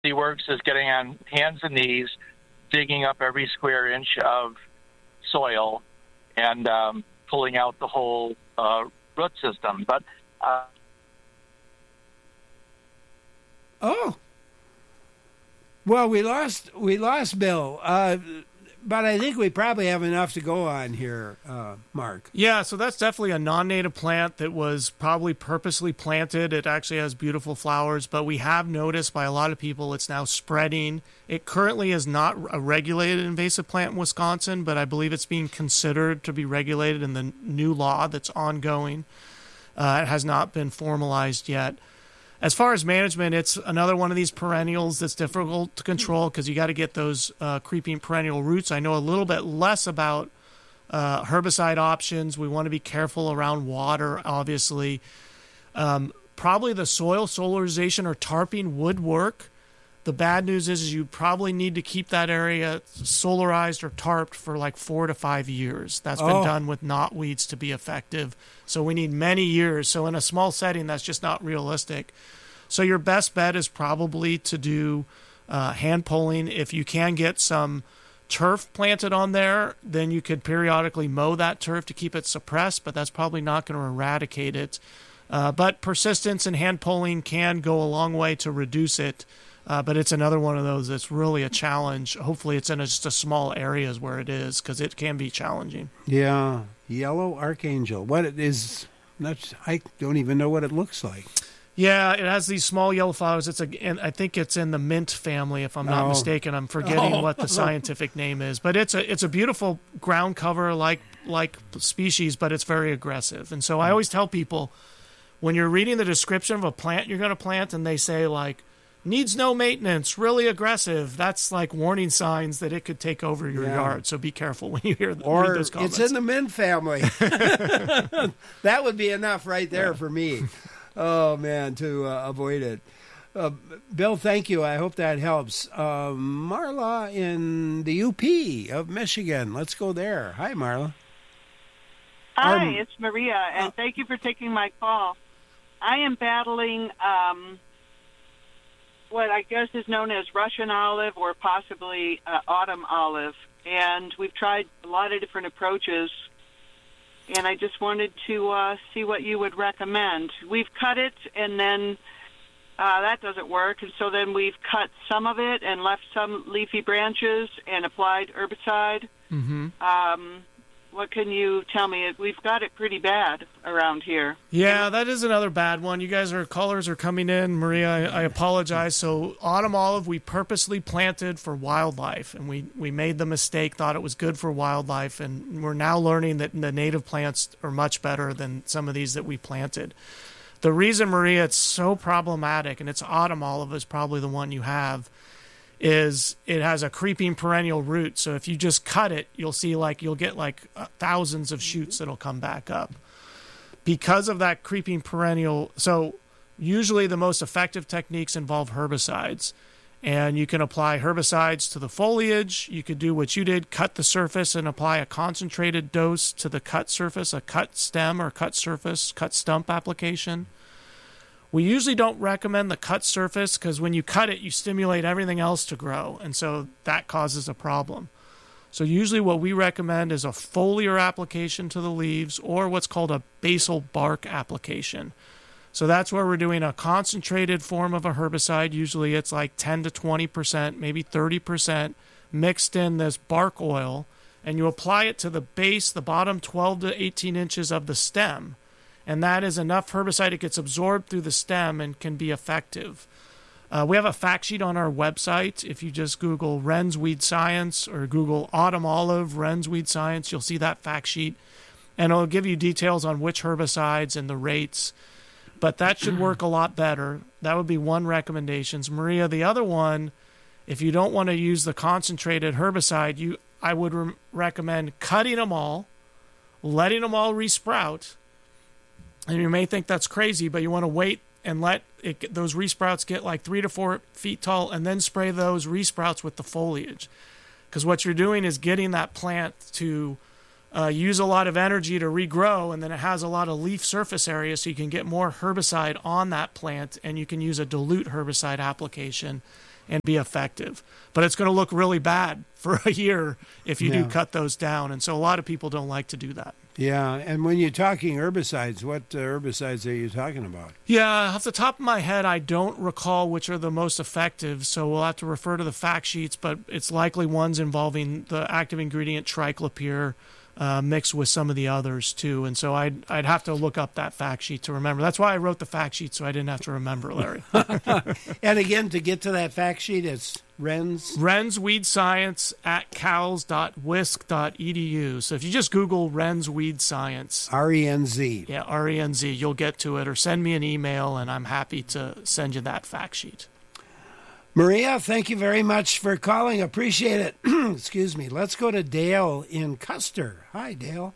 he works is getting on hands and knees, digging up every square inch of soil and pulling out the whole root system. But well, we lost Bill, but I think we probably have enough to go on here, Mark. Yeah, so that's definitely a non-native plant that was probably purposely planted. It actually has beautiful flowers, but we have noticed by a lot of people it's now spreading. It currently is not a regulated invasive plant in Wisconsin, but I believe it's being considered to be regulated in the new law that's ongoing. It has not been formalized yet. As far as management, it's another one of these perennials that's difficult to control because you got to get those creeping perennial roots. I know a little bit less about herbicide options. We want to be careful around water, obviously. Probably the soil solarization or tarping would work. The bad news is you probably need to keep that area solarized or tarped for like 4 to 5 years. That's been done with knotweeds to be effective. So we need many years. So in a small setting, that's just not realistic. So your best bet is probably to do hand pulling. If you can get some turf planted on there, then you could periodically mow that turf to keep it suppressed, but that's probably not going to eradicate it. But persistence and hand pulling can go a long way to reduce it. But it's another one of those that's really a challenge. Hopefully it's in just a small areas where it is, because it can be challenging. Yeah, yellow archangel. What it is, I don't even know what it looks like. Yeah, it has these small yellow flowers. I think it's in the mint family, if I'm not mistaken. I'm forgetting what the scientific name is. But it's a beautiful ground cover like species, but it's very aggressive. And so I always tell people, when you're reading the description of a plant you're going to plant and they say, like, needs no maintenance, really aggressive, that's like warning signs that it could take over your yard. So be careful when you read those comments. It's in the mint family. That would be enough right there for me. Oh, man, to avoid it. Bill, thank you. I hope that helps. Marla in the UP of Michigan. Let's go there. Hi, Marla. Hi, it's Maria, and thank you for taking my call. I am battling what I guess is known as Russian olive or possibly autumn olive. And we've tried a lot of different approaches, and I just wanted to see what you would recommend. We've cut it, and then that doesn't work, and so then we've cut some of it and left some leafy branches and applied herbicide. Mm-hmm. What can you tell me? We've got it pretty bad around here. Yeah, that is another bad one. You guys, callers are coming in. Maria, I apologize. So autumn olive, we purposely planted for wildlife, and we made the mistake, thought it was good for wildlife, and we're now learning that the native plants are much better than some of these that we planted. The reason, Maria, it's so problematic, and it's autumn olive is probably the one you have, is it has a creeping perennial root. So if you just cut it, you'll get thousands of shoots that'll come back up because of that creeping perennial. So usually the most effective techniques involve herbicides, and you can apply herbicides to the foliage. You could do what you did, cut the surface and apply a concentrated dose to the cut surface, a cut stem or cut surface, cut stump application. We usually don't recommend the cut surface because when you cut it, you stimulate everything else to grow, and so that causes a problem. So usually what we recommend is a foliar application to the leaves or what's called a basal bark application. So that's where we're doing a concentrated form of a herbicide. Usually it's like 10 to 20%, maybe 30% mixed in this bark oil, and you apply it to the base, the bottom 12 to 18 inches of the stem. And that is enough herbicide, it gets absorbed through the stem and can be effective. We have a fact sheet on our website. If you just Google Wren's Weed Science or Google Autumn Olive, Wren's Weed Science, you'll see that fact sheet. And it'll give you details on which herbicides and the rates. But that should work a lot better. That would be one recommendation. Maria, the other one, if you don't want to use the concentrated herbicide, I would recommend cutting them all, letting them all resprout. And you may think that's crazy, but you want to wait and let those resprouts get like 3 to 4 feet tall and then spray those resprouts with the foliage. Because what you're doing is getting that plant to use a lot of energy to regrow, and then it has a lot of leaf surface area, so you can get more herbicide on that plant, and you can use a dilute herbicide application. and be effective. But it's going to look really bad for a year if you do cut those down. And so a lot of people don't like to do that. Yeah, and when you're talking herbicides, what herbicides are you talking about? Yeah, off the top of my head, I don't recall which are the most effective, so we'll have to refer to the fact sheets, but it's likely ones involving the active ingredient triclopyr mixed with some of the others, too. And so I'd have to look up that fact sheet to remember. That's why I wrote the fact sheet, so I didn't have to remember, Larry. And again, to get to that fact sheet, it's Renz? Renz Weed Science at cals.wisc.edu. So if you just Google Renz Weed Science. R-E-N-Z. Yeah, R-E-N-Z. You'll get to it, or send me an email, and I'm happy to send you that fact sheet. Maria, thank you very much for calling. Appreciate it. Excuse me. Let's go to Dale in Custer. Hi, Dale.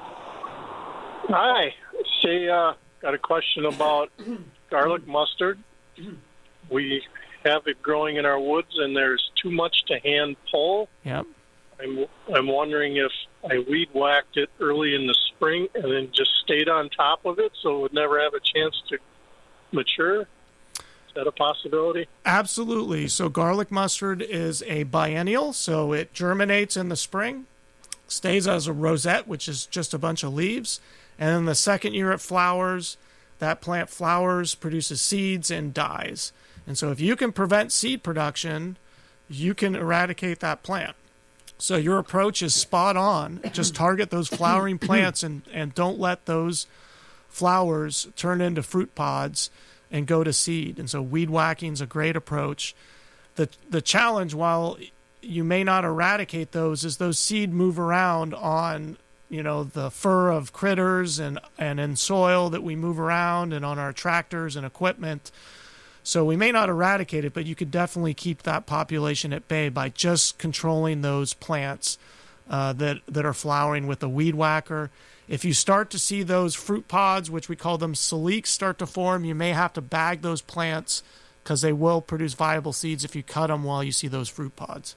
Hi. Say, got a question about garlic mustard. We have it growing in our woods, and there's too much to hand pull. Yep. I'm wondering if I weed whacked it early in the spring and then just stayed on top of it so it would never have a chance to mature. Is that a possibility? Absolutely. So garlic mustard is a biennial, so it germinates in the spring, stays as a rosette, which is just a bunch of leaves, and then the second year it flowers. That plant flowers, produces seeds, and dies. And so if you can prevent seed production, you can eradicate that plant. So your approach is spot on. Just target those flowering plants and don't let those flowers turn into fruit pods and go to seed. And so weed whacking is a great approach. The challenge, while you may not eradicate those, is those seed move around on, the fur of critters and in soil that we move around and on our tractors and equipment. So we may not eradicate it, but you could definitely keep that population at bay by just controlling those plants that are flowering with a weed whacker. If you start to see those fruit pods, which we call them saliques, start to form, you may have to bag those plants because they will produce viable seeds if you cut them while you see those fruit pods.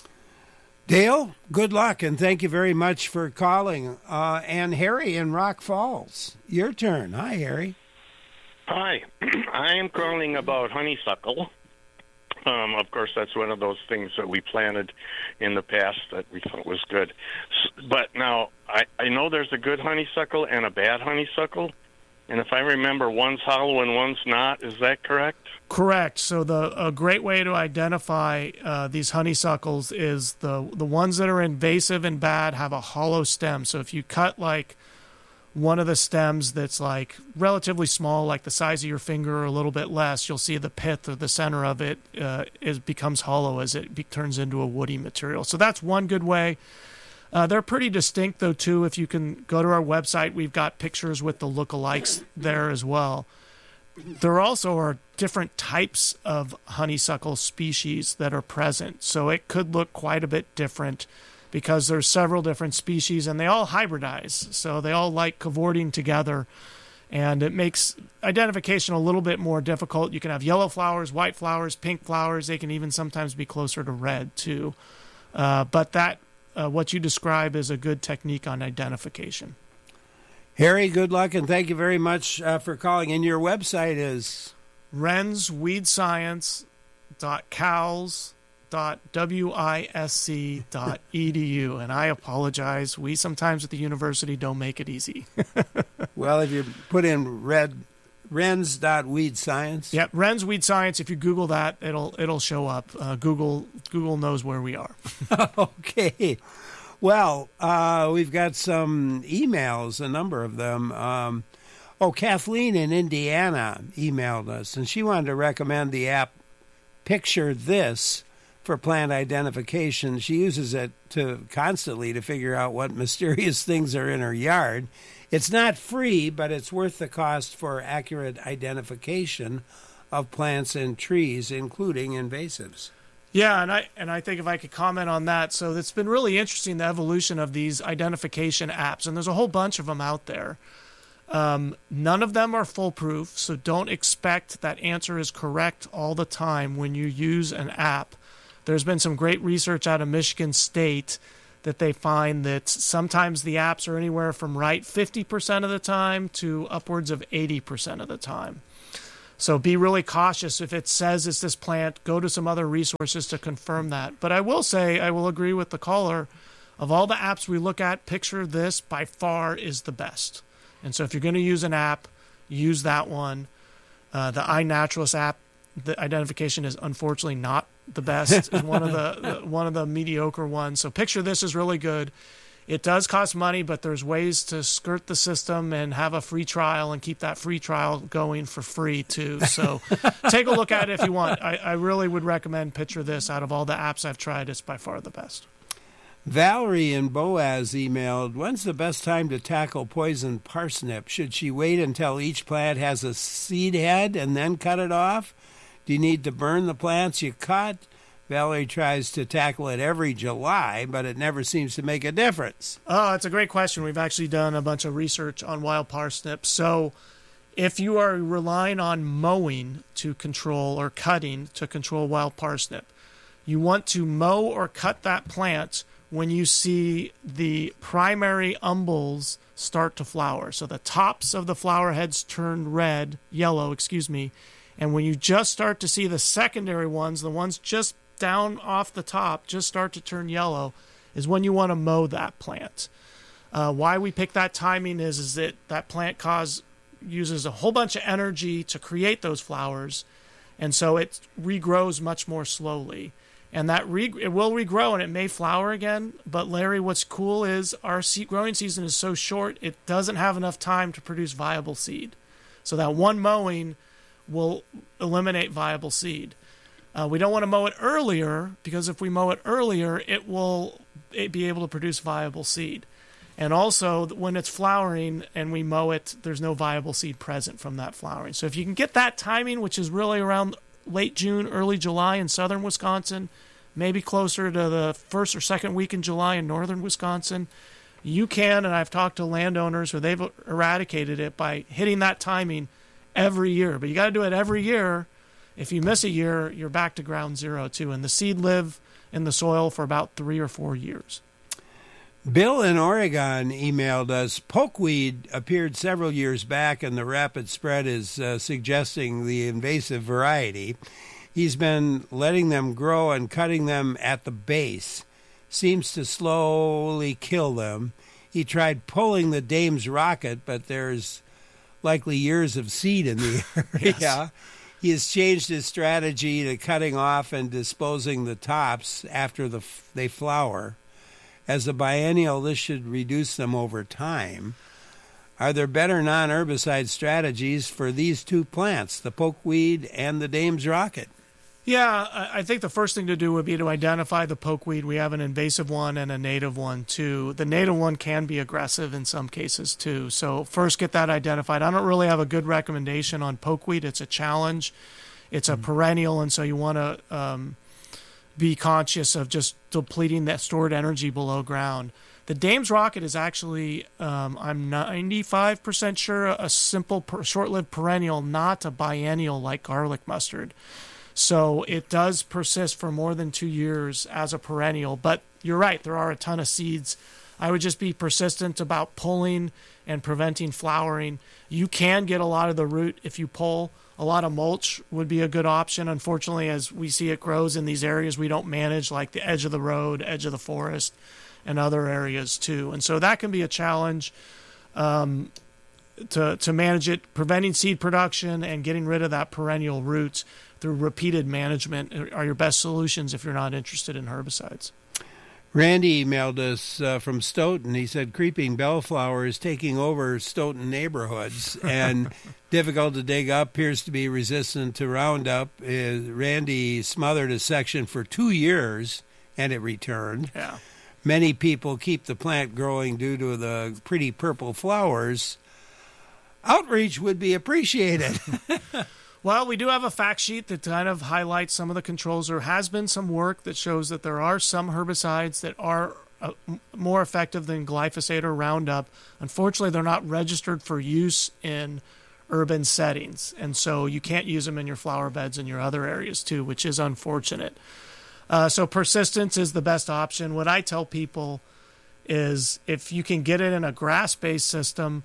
Dale, good luck, and thank you very much for calling. And Harry in Rock Falls, your turn. Hi, Harry. Hi. I am calling about honeysuckle. Of course, that's one of those things that we planted in the past that we thought was good. But now, I know there's a good honeysuckle and a bad honeysuckle. And if I remember, one's hollow and one's not. Is that correct? Correct. So a great way to identify these honeysuckles is the ones that are invasive and bad have a hollow stem. So if you cut like one of the stems that's like relatively small, like the size of your finger or a little bit less, you'll see the pith or the center of it becomes hollow as it turns into a woody material. So that's one good way. They're pretty distinct, though, too. If you can go to our website, we've got pictures with the lookalikes there as well. There also are different types of honeysuckle species that are present. So it could look quite a bit different because there's several different species, and they all hybridize. So they all like cavorting together, and it makes identification a little bit more difficult. You can have yellow flowers, white flowers, pink flowers. They can even sometimes be closer to red, too. But that what you describe is a good technique on identification. Harry, good luck, and thank you very much for calling. And your website is? renzweedscience.cals.wisc.edu. And I apologize. We sometimes at the university don't make it easy. Well, if you put in Renz.weedscience. Yep, Renz Weed Science. If you Google that, it'll show up. Google knows where we are. Okay. Well, we've got some emails, a number of them. Kathleen in Indiana emailed us, and she wanted to recommend the app Picture This for plant identification. She uses it constantly to figure out what mysterious things are in her yard. It's not free, but it's worth the cost for accurate identification of plants and trees, including invasives. Yeah, and I think if I could comment on that, so it's been really interesting, the evolution of these identification apps, and there's a whole bunch of them out there. None of them are foolproof, so don't expect that answer is correct all the time when you use an app. There's been some great research out of Michigan State that they find that sometimes the apps are anywhere from right 50% of the time to upwards of 80% of the time. So be really cautious. If it says it's this plant, go to some other resources to confirm that. But I will say, I will agree with the caller, of all the apps we look at, Picture This by far is the best. And so if you're going to use an app, use that one. The iNaturalist app, the identification is unfortunately not the best. It's one of the mediocre ones. So Picture This is really good. It does cost money, but there's ways to skirt the system and have a free trial and keep that free trial going for free too. So take a look at it if you want. I really would recommend Picture This. Out of all the apps I've tried, it's by far the best. Valerie in Boaz emailed, when's the best time to tackle poison parsnip? Should she wait until each plant has a seed head and then cut it off? Do you need to burn the plants you cut? Valerie tries to tackle it every July, but it never seems to make a difference. Oh, it's a great question. We've actually done a bunch of research on wild parsnips. So if you are relying on mowing to control or cutting to control wild parsnip, you want to mow or cut that plant when you see the primary umbels start to flower. So the tops of the flower heads turn yellow, and when you just start to see the secondary ones, the ones just down off the top just start to turn yellow, is when you want to mow that plant. Why we pick that timing is that plant uses a whole bunch of energy to create those flowers, and so it regrows much more slowly. And it will regrow and it may flower again. But Larry, what's cool is our growing season is so short, it doesn't have enough time to produce viable seed. So that one mowing will eliminate viable seed. We don't want to mow it earlier, because if we mow it earlier, it will be able to produce viable seed. And also, when it's flowering and we mow it, there's no viable seed present from that flowering. So if you can get that timing, which is really around late June, early July in southern Wisconsin, maybe closer to the first or second week in July in northern Wisconsin, you can, and I've talked to landowners where they've eradicated it by hitting that timing every year. But you got to do it every year. If you miss a year, you're back to ground zero too. And the seed live in the soil for about 3 or 4 years. Bill in Oregon emailed us, pokeweed appeared several years back, and the rapid spread is suggesting the invasive variety. He's been letting them grow and cutting them at the base. Seems to slowly kill them. He tried pulling the Dame's rocket, but there's likely years of seed in the area. Yes. He has changed his strategy to cutting off and disposing the tops after they flower. As a biennial, this should reduce them over time. Are there better non-herbicide strategies for these two plants, the pokeweed and the Dame's rocket? Yeah, I think the first thing to do would be to identify the pokeweed. We have an invasive one and a native one, too. The native one can be aggressive in some cases, too. So first get that identified. I don't really have a good recommendation on pokeweed. It's a challenge. It's a perennial, and so you want to be conscious of just depleting that stored energy below ground. The Dame's rocket is actually, I'm 95% sure, a simple short-lived perennial, not a biennial like garlic mustard. So it does persist for more than 2 years as a perennial. But you're right, there are a ton of seeds. I would just be persistent about pulling and preventing flowering. You can get a lot of the root if you pull. A lot of mulch would be a good option. Unfortunately, as we see it grows in these areas we don't manage, like the edge of the road, edge of the forest, and other areas too. And so that can be a challenge to manage it. Preventing seed production and getting rid of that perennial roots through repeated management are your best solutions if you're not interested in herbicides. Randy emailed us from Stoughton. He said creeping bellflower is taking over Stoughton neighborhoods and difficult to dig up, appears to be resistant to Roundup. Randy smothered a section for 2 years and it returned. Yeah. Many people keep the plant growing due to the pretty purple flowers. Outreach would be appreciated. Well, we do have a fact sheet that kind of highlights some of the controls. There has been some work that shows that there are some herbicides that are more effective than glyphosate or Roundup. Unfortunately, they're not registered for use in urban settings, and so you can't use them in your flower beds and your other areas too, which is unfortunate. So persistence is the best option. What I tell people is if you can get it in a grass-based system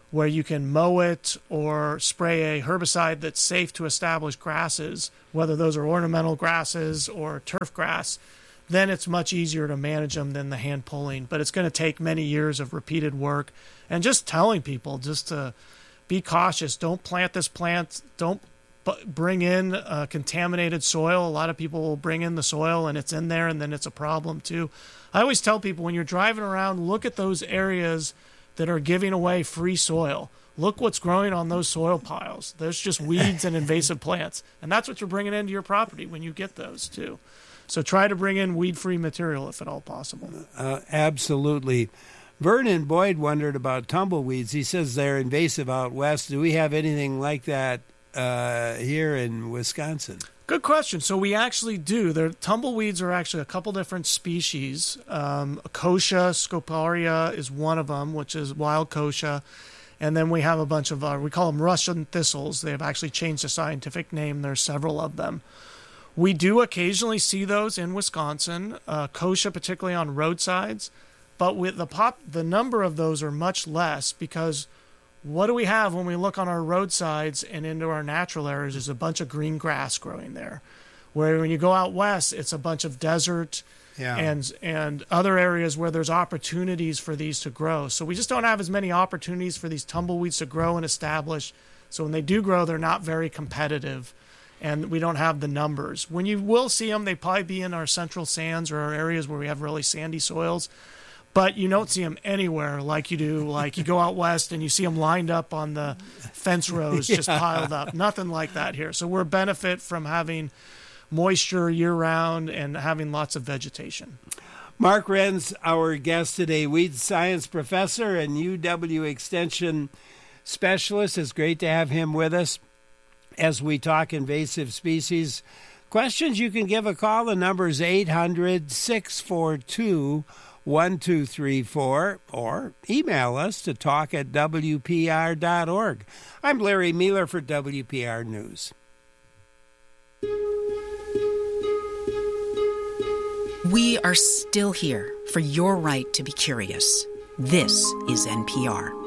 where you can mow it or spray a herbicide that's safe to establish grasses, whether those are ornamental grasses or turf grass, then it's much easier to manage them than the hand pulling. But it's going to take many years of repeated work and just telling people just to be cautious. Don't plant this plant. Don't bring in contaminated soil. A lot of people will bring in the soil and it's in there, and then it's a problem too. I always tell people, when you're driving around, look at those areas that are giving away free soil. Look what's growing on those soil piles. There's just weeds and invasive plants. And that's what you're bringing into your property when you get those too. So try to bring in weed-free material if at all possible. Absolutely. Vernon Boyd wondered about tumbleweeds. He says they're invasive out west. Do we have anything like that here in Wisconsin? Good question. So we actually do. Tumbleweeds are actually a couple different species. Kochia scoparia is one of them, which is wild kochia. And then we have a bunch of, we call them Russian thistles. They have actually changed the scientific name. There's several of them. We do occasionally see those in Wisconsin, kochia particularly on roadsides. But with the number of those are much less, because what do we have when we look on our roadsides and into our natural areas? There's a bunch of green grass growing there. Where when you go out west, it's a bunch of desert and other areas where there's opportunities for these to grow. So we just don't have as many opportunities for these tumbleweeds to grow and establish. So when they do grow, they're not very competitive, and we don't have the numbers. When you will see them, they probably be in our central sands or our areas where we have really sandy soils. But you don't see them anywhere like you do. Like you go out west and you see them lined up on the fence rows, just piled up. Nothing like that here. So we're benefit from having moisture year-round and having lots of vegetation. Mark Renz, our guest today, weed science professor and UW Extension specialist. It's great to have him with us as we talk invasive species. Questions, you can give a call. The number is 800-642-1234, or email us to talk@wpr.org. I'm Larry Mueller for WPR News. We are still here for your right to be curious. This is NPR.